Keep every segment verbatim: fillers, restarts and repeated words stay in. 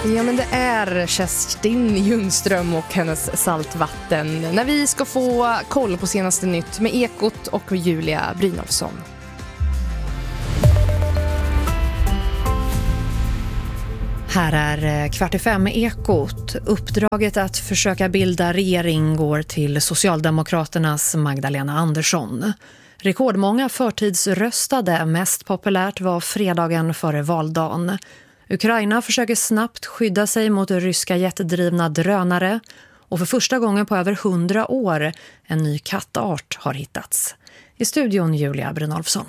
Ja, men det är Kerstin Ljungström och hennes saltvatten när vi ska få koll på senaste nytt med Ekot och Julia Brynolfsson. Här är kvart i fem med Ekot. Uppdraget att försöka bilda regering går till Socialdemokraternas Magdalena Andersson. Rekordmånga förtidsröstade, mest populärt var fredagen före valdagen. Ukraina försöker snabbt skydda sig mot ryska jetdrivna drönare och för första gången på över hundra år en ny kattart har hittats. I studion Julia Brynolfsson.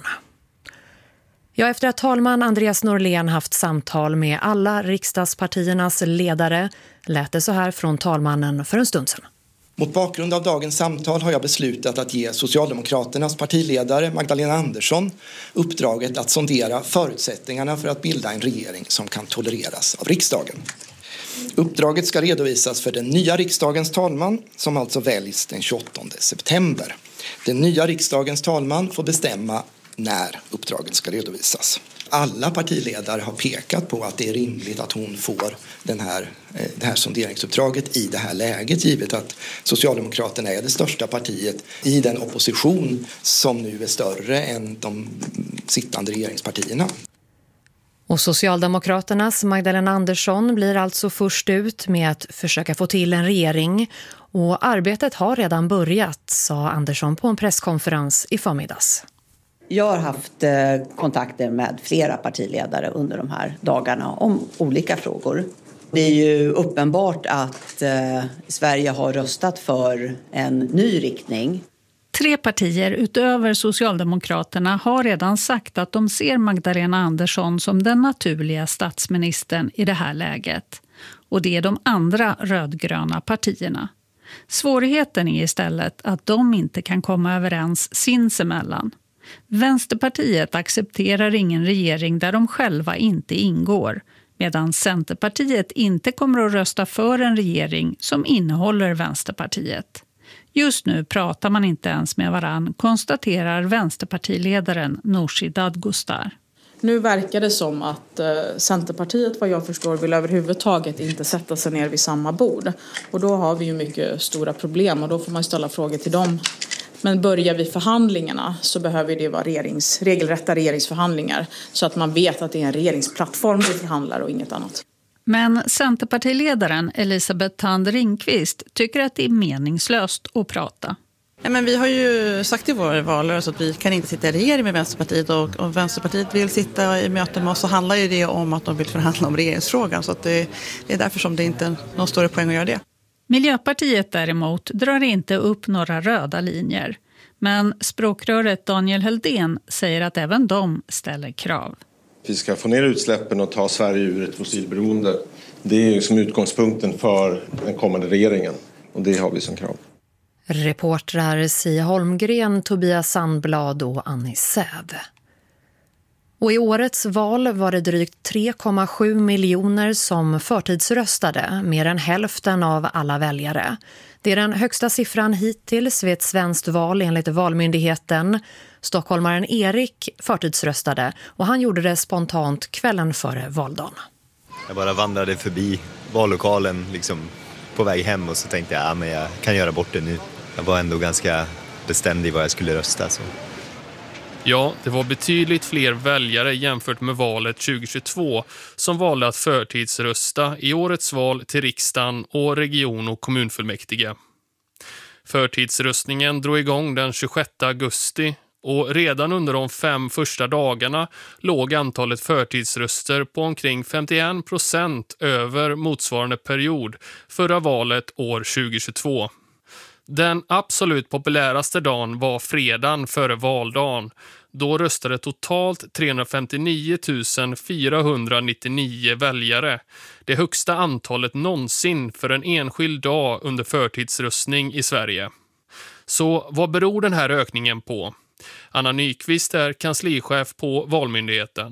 Ja, efter att talman Andreas Norlén haft samtal med alla riksdagspartiernas ledare lät det så här från talmannen för en stund sedan. Mot bakgrund av dagens samtal har jag beslutat att ge Socialdemokraternas partiledare Magdalena Andersson uppdraget att sondera förutsättningarna för att bilda en regering som kan tolereras av riksdagen. Uppdraget ska redovisas för den nya riksdagens talman som alltså väljs den tjugoåttonde september. Den nya riksdagens talman får bestämma när uppdraget ska redovisas. Alla partiledare har pekat på att det är rimligt att hon får den här, det här sonderingsuppdraget i det här läget, givet att Socialdemokraterna är det största partiet i den opposition som nu är större än de sittande regeringspartierna. Och Socialdemokraternas Magdalena Andersson blir alltså först ut med att försöka få till en regering, och arbetet har redan börjat, sa Andersson på en presskonferens i förmiddags. Jag har haft eh, kontakter med flera partiledare under de här dagarna om olika frågor. Det är ju uppenbart att eh, Sverige har röstat för en ny riktning. Tre partier utöver Socialdemokraterna har redan sagt att de ser Magdalena Andersson som den naturliga statsministern i det här läget. Och det är de andra rödgröna partierna. Svårigheten är istället att de inte kan komma överens sinsemellan. Vänsterpartiet accepterar ingen regering där de själva inte ingår, medan Centerpartiet inte kommer att rösta för en regering som innehåller Vänsterpartiet. Just nu pratar man inte ens med varann, konstaterar vänsterpartiledaren Nooshi Dadgostar. Nu verkar det som att Centerpartiet, vad jag förstår, vill överhuvudtaget inte sätta sig ner vid samma bord. Och då har vi ju mycket stora problem och då får man ställa frågor till dem. Men börjar vi förhandlingarna så behöver det vara regerings, regelrätta regeringsförhandlingar så att man vet att det är en regeringsplattform vi förhandlar och inget annat. Men Centerpartiledaren Elisabeth Thand Ringqvist tycker att det är meningslöst att prata. Ja, men vi har ju sagt i vår valrörelse att vi kan inte sitta i regering med Vänsterpartiet och om Vänsterpartiet vill sitta i möten med oss så handlar ju det om att de vill förhandla om regeringsfrågan. Så att det, det är därför som det inte är någon större poäng att göra det. Miljöpartiet däremot drar inte upp några röda linjer. Men språkröret Daniel Heldén säger att även de ställer krav. Vi ska få ner utsläppen och ta Sverige ur ett fossilberoende. Det är ju som utgångspunkten för den kommande regeringen och det har vi som krav. Reportrar Sia Holmgren, Tobias Sandblad och Annie Säv. Och i årets val var det drygt tre komma sju miljoner som förtidsröstade, mer än hälften av alla väljare. Det är den högsta siffran hittills vid ett svenskt val enligt Valmyndigheten. Stockholmaren Erik förtidsröstade och han gjorde det spontant kvällen före valdagen. Jag bara vandrade förbi vallokalen liksom på väg hem och så tänkte jag att ja, jag kan göra bort det nu. Jag var ändå ganska bestämd i vad jag skulle rösta. Så. Ja, det var betydligt fler väljare jämfört med valet tjugohundratjugotvå som valde att förtidsrösta i årets val till riksdagen och region- och kommunfullmäktige. Förtidsröstningen drog igång den tjugosjätte augusti och redan under de fem första dagarna låg antalet förtidsröster på omkring femtioen procent över motsvarande period förra valet år tjugohundratjugotvå. Den absolut populäraste dagen var fredagen före valdagen. Då röstade totalt trehundrafemtionio tusen fyrahundranittionio väljare. Det högsta antalet någonsin för en enskild dag under förtidsröstning i Sverige. Så vad beror den här ökningen på? Anna Nyqvist är kanslichef på Valmyndigheten.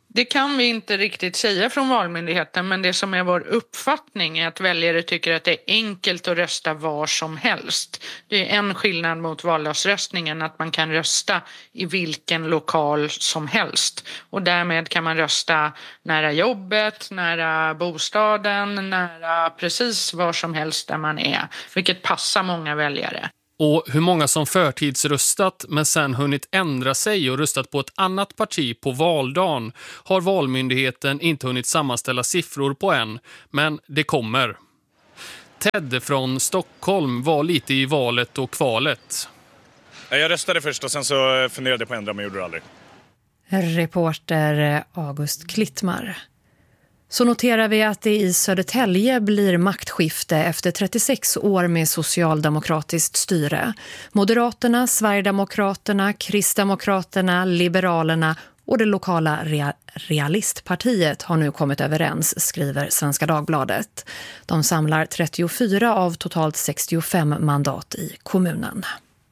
Det kan vi inte riktigt säga från Valmyndigheten, men det som är vår uppfattning är att väljare tycker att det är enkelt att rösta var som helst. Det är en skillnad mot valdagsröstningen, att man kan rösta i vilken lokal som helst. Och därmed kan man rösta nära jobbet, nära bostaden, nära precis var som helst där man är. Vilket passar många väljare. Och hur många som förtidsröstat men sen hunnit ändra sig och röstat på ett annat parti på valdagen har Valmyndigheten inte hunnit sammanställa siffror på än, men det kommer. Ted från Stockholm var lite i valet och kvalet. Jag röstade först och sen så funderade jag på att ändra, men gjorde det aldrig. Reporter August Klittmar. Så noterar vi att det i Södertälje blir maktskifte efter trettiosex år med socialdemokratiskt styre. Moderaterna, Sverigedemokraterna, Kristdemokraterna, Liberalerna och det lokala Rea- Realistpartiet har nu kommit överens, skriver Svenska Dagbladet. De samlar trettiofyra av totalt sextiofem mandat i kommunen.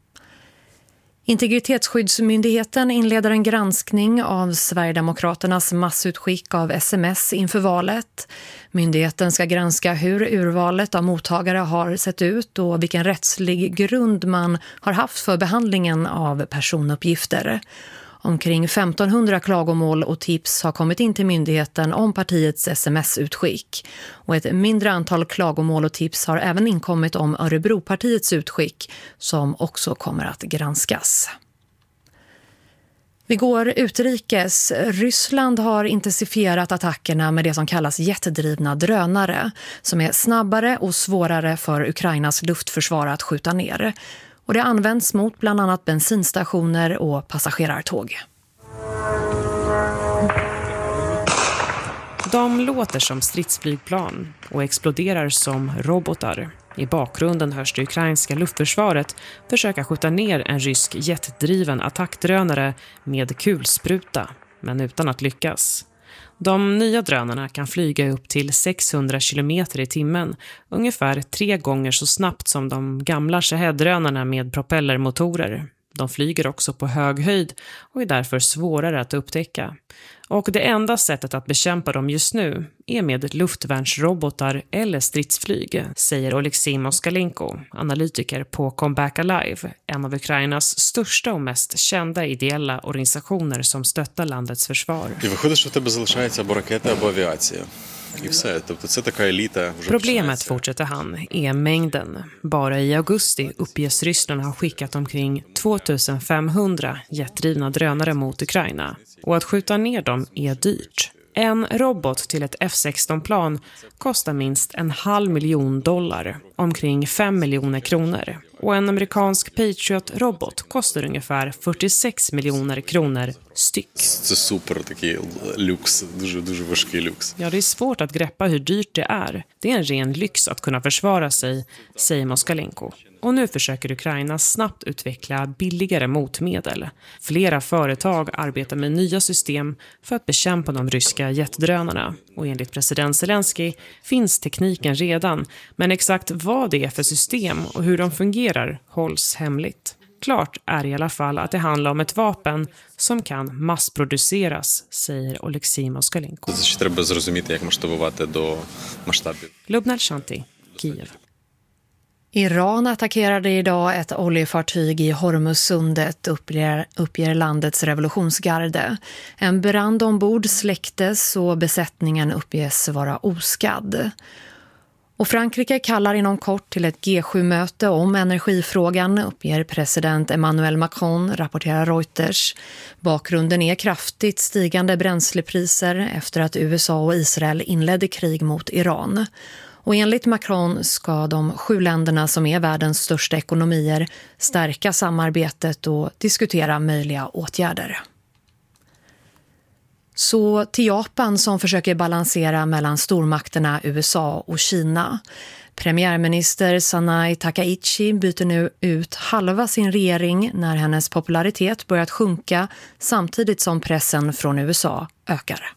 Integritetsskyddsmyndigheten inleder en granskning av Sverigedemokraternas massutskick av sms inför valet. Myndigheten ska granska hur urvalet av mottagare har sett ut och vilken rättslig grund man har haft för behandlingen av personuppgifter. Omkring femtonhundra klagomål och tips har kommit in till myndigheten om partiets sms-utskick. Och ett mindre antal klagomål och tips har även inkommit om Örebropartiets utskick som också kommer att granskas. Vi går utrikes. Ryssland har intensifierat attackerna med det som kallas jetdrivna drönare som är snabbare och svårare för Ukrainas luftförsvar att skjuta ner. Och det används mot bland annat bensinstationer och passagerartåg. De låter som stridsflygplan och exploderar som robotar. I bakgrunden hörs det ukrainska luftförsvaret försöka skjuta ner en rysk jetdriven attackdrönare med kulspruta, men utan att lyckas. De nya drönarna kan flyga upp till sexhundra kilometer i timmen, ungefär tre gånger så snabbt som de gamla Shahed-drönarna med propellermotorer. De flyger också på hög höjd och är därför svårare att upptäcka. Och det enda sättet att bekämpa dem just nu är med luftvärnsrobotar eller stridsflyg, säger Oleksij Moskalenko, analytiker på Comeback Alive, en av Ukrainas största och mest kända ideella organisationer som stöttar landets försvar. Problemet, fortsätter han, är mängden. Bara i augusti uppges Ryssland ha skickat omkring tvåtusenfemhundra jetdrivna drönare mot Ukraina. Och att skjuta ner dem är dyrt. En robot till ett F sexton-plan kostar minst en halv miljon dollar, omkring fem miljoner kronor. Och en amerikansk Patriot-robot kostar ungefär fyrtiosex miljoner kronor styck. Ja, det är svårt att greppa hur dyrt det är. Det är en ren lyx att kunna försvara sig, säger Moskalenko. Och nu försöker Ukraina snabbt utveckla billigare motmedel. Flera företag arbetar med nya system för att bekämpa de ryska jetdrönarna. Och enligt president Zelensky finns tekniken redan, men exakt vad det är för system och hur de fungerar hålls hemligt. Klart är i alla fall att det handlar om ett vapen som kan massproduceras, säger Oleksij Moskalenko. Lubnel Shanti, Kiev. Iran attackerade idag ett oljefartyg i Hormuzsundet, uppger, uppger landets revolutionsgarde. En brand ombord släcktes och besättningen uppges vara oskadd. Och Frankrike kallar inom kort till ett G sju-möte om energifrågan, uppger president Emmanuel Macron, rapporterar Reuters. Bakgrunden är kraftigt stigande bränslepriser efter att U S A och Israel inledde krig mot Iran. Och enligt Macron ska de sju länderna som är världens största ekonomier stärka samarbetet och diskutera möjliga åtgärder. Så till Japan som försöker balansera mellan stormakterna U S A och Kina. Premiärminister Sanai Takaichi byter nu ut halva sin regering när hennes popularitet börjat sjunka samtidigt som pressen från U S A ökar.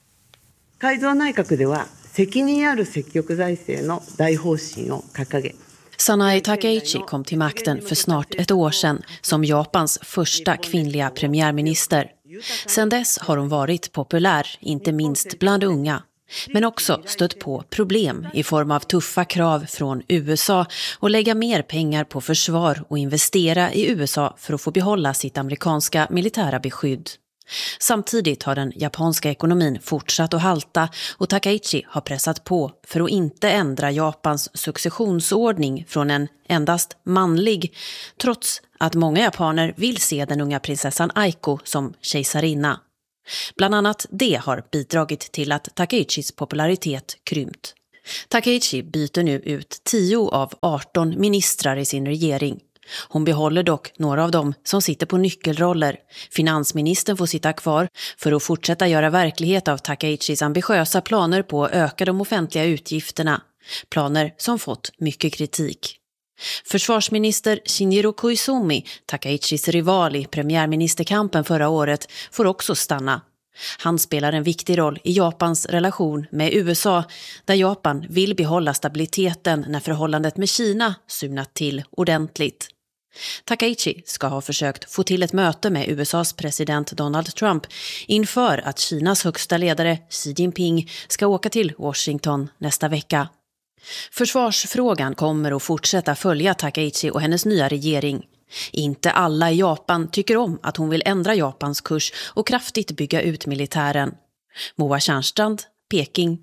Sanai Takaichi kom till makten för snart ett år sedan som Japans första kvinnliga premiärminister. Sedan dess har hon varit populär, inte minst bland unga. Men också stött på problem i form av tuffa krav från U S A och lägga mer pengar på försvar och investera i U S A för att få behålla sitt amerikanska militära beskydd. Samtidigt har den japanska ekonomin fortsatt att halta och Takaichi har pressat på för att inte ändra Japans successionsordning från en endast manlig, trots att många japaner vill se den unga prinsessan Aiko som kejsarinna. Bland annat det har bidragit till att Takaichis popularitet krympt. Takaichi byter nu ut tio av arton ministrar i sin regering. Hon behåller dock några av dem som sitter på nyckelroller. Finansministern får sitta kvar för att fortsätta göra verklighet av Takaichis ambitiösa planer på att öka de offentliga utgifterna. Planer som fått mycket kritik. Försvarsminister Shinjiro Koizumi, Takaichis rival i premiärministerkampen förra året, får också stanna. Han spelar en viktig roll i Japans relation med U S A, där Japan vill behålla stabiliteten när förhållandet med Kina surnat till ordentligt. Takaichi ska ha försökt få till ett möte med U S A:s president Donald Trump inför att Kinas högsta ledare Xi Jinping ska åka till Washington nästa vecka. Försvarsfrågan kommer att fortsätta följa Takaichi och hennes nya regering. Inte alla i Japan tycker om att hon vill ändra Japans kurs och kraftigt bygga ut militären. Moa Tjärnstrand, Peking.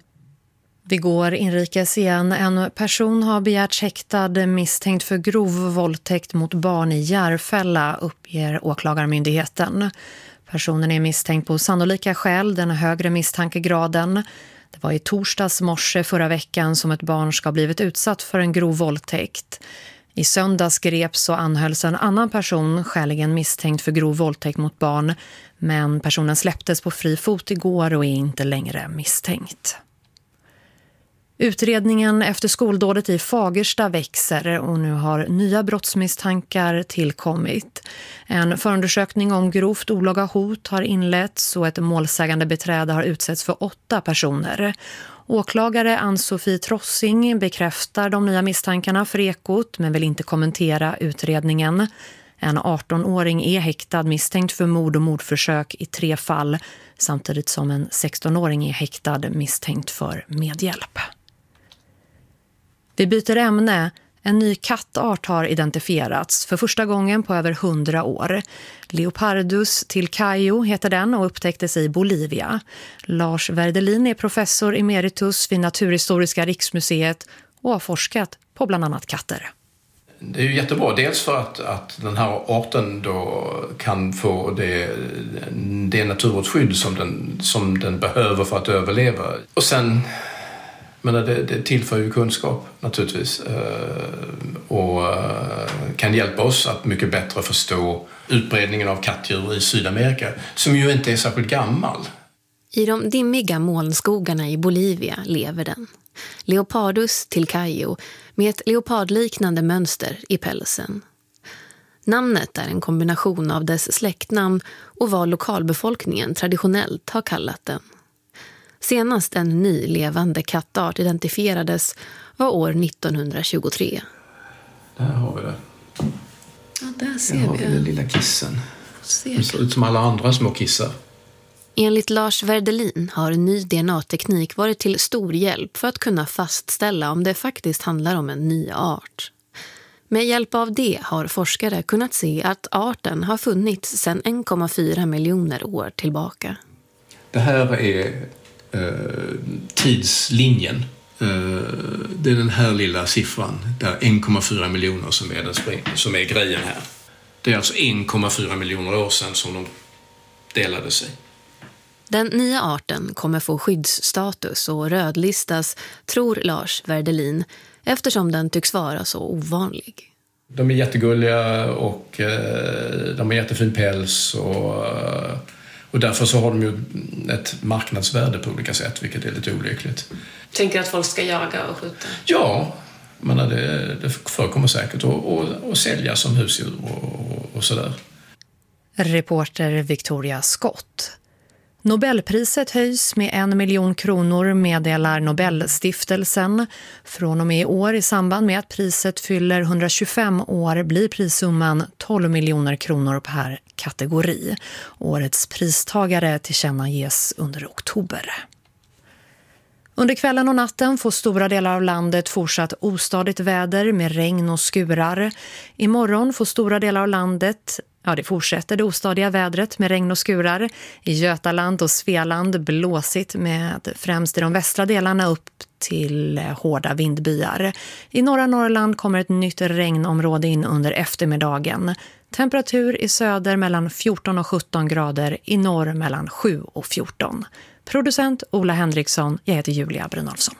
Vi går inrikes igen. En person har begärts häktad misstänkt för grov våldtäkt mot barn i Järfälla, uppger åklagarmyndigheten. Personen är misstänkt på sannolika skäl, den högre misstankegraden. Det var i torsdags morse förra veckan som ett barn ska ha blivit utsatt för en grov våldtäkt. I söndags greps och anhölls en annan person skäligen misstänkt för grov våldtäkt mot barn, men personen släpptes på fri fot igår och är inte längre misstänkt. Utredningen efter skoldådet i Fagersta växer och nu har nya brottsmisstankar tillkommit. En förundersökning om grovt olaga hot har inletts och ett målsägande beträde har utsetts för åtta personer. Åklagare Ann-Sofie Trossing bekräftar de nya misstankarna för Ekot men vill inte kommentera utredningen. En arton-åring är häktad misstänkt för mord och mordförsök i tre fall, samtidigt som en sexton-åring är häktad misstänkt för medhjälp. Vi byter ämne. En ny kattart har identifierats för första gången på över hundra år. Leopardus tilcaio heter den och upptäcktes i Bolivia. Lars Werdelin är professor emeritus vid Naturhistoriska riksmuseet och har forskat på bland annat katter. Det är ju jättebra, dels för att, att den här arten då kan få det, det naturvårdsskydd som den, som den behöver för att överleva. Och sen, men det, det tillför ju kunskap naturligtvis och kan hjälpa oss att mycket bättre förstå utbredningen av kattdjur i Sydamerika, som ju inte är särskilt gammal. I de dimmiga molnskogarna i Bolivia lever den. Leopardus tilcaio med ett leopardliknande mönster i pälsen. Namnet är en kombination av dess släktnamn och vad lokalbefolkningen traditionellt har kallat den. Senast en ny levande kattart identifierades var år nittonhundratjugotre. Där har vi det. Ja, där ser där har vi den lilla kissen. Ser det ser ut som alla andra små kissar. Enligt Lars Werdelin har ny D N A-teknik varit till stor hjälp för att kunna fastställa om det faktiskt handlar om en ny art. Med hjälp av det har forskare kunnat se att arten har funnits sedan en komma fyra miljoner år tillbaka. Det här är eh, tidslinjen. Eh, det är den här lilla siffran, där en komma fyra miljoner som är, den, som är grejen här. Det är alltså en komma fyra miljoner år sedan som de delade sig. Den nya arten kommer få skyddsstatus och rödlistas, tror Lars Werdelin, eftersom den tycks vara så ovanlig. De är jättegulliga och eh, de har jättefin päls och, och därför så har de ju ett marknadsvärde på olika sätt, vilket är lite olyckligt. Tänker att folk ska jaga och skjuta? Ja, men det, det förekommer säkert och, och, och sälja som husdjur och, och, och sådär. Reporter Victoria Scott. Nobelpriset höjs med en miljon kronor, meddelar Nobelstiftelsen. Från och med i år i samband med att priset fyller hundratjugofem år blir prissumman tolv miljoner kronor per kategori. Årets pristagare tillkännages under oktober. Under kvällen och natten får stora delar av landet fortsatt ostadigt väder med regn och skurar. Imorgon får stora delar av landet, ja det fortsätter det ostadiga vädret med regn och skurar. I Götaland och Svealand blåsigt med främst i de västra delarna upp till hårda vindbyar. I norra Norrland kommer ett nytt regnområde in under eftermiddagen. Temperatur i söder mellan fjorton och sjutton grader, i norr mellan sju och fjorton. Producent Ola Henriksson, jag heter Julia Brynolfsson.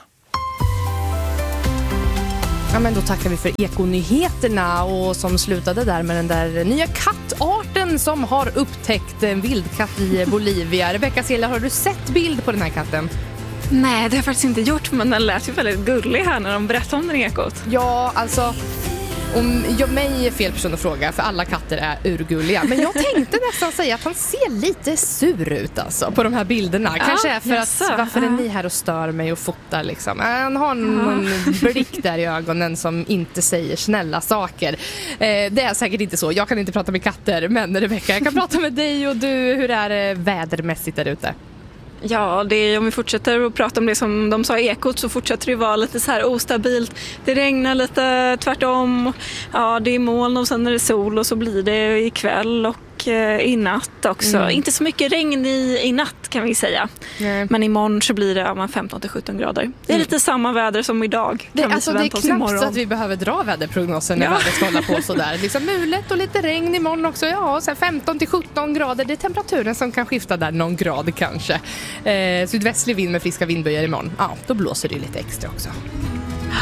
Ja, men då tackar vi för ekonyheterna och som slutade där med den där nya kattarten som har upptäckt en vildkatt i Bolivia. Rebecca Silla, har du sett bild på den här katten? Nej, det har jag faktiskt inte gjort, men den lät ju väldigt gullig här när de berättade om den ekot. Ja, alltså... Om jag, mig är fel person att fråga, för alla katter är urgulliga. Men jag tänkte nästan säga att han ser lite sur ut alltså, på de här bilderna. Ja, kanske är för att, varför är ni här och stör mig och fotar liksom. Han har en ja. blick där i ögonen som inte säger snälla saker. Eh, det är säkert inte så, jag kan inte prata med katter. Men Rebecca, jag kan prata med dig och du. Hur är det vädermässigt där ute? Ja, det är, om vi fortsätter att prata om det som de sa i ekot så fortsätter det vara lite så här ostabilt. Det regnar lite tvärtom. Ja, det är moln och sen är det sol och så blir det ikväll och eh, i natt också. Mm. Inte så mycket regn i, i natt kan vi säga. Mm. Men imorgon så blir det ja, femton till sjutton grader. Det är mm. lite samma väder som idag. Det, alltså, det är knappt att vi behöver dra väderprognosen när ja. vädret ska hålla på sådär. Liksom mulet och lite regn imorgon också. Ja, så femton till sjutton grader. Det är temperaturen som kan skifta där någon grad kanske. Eh, sydvästlig vind med friska vindböjar imorgon. Ja, då blåser det lite extra också.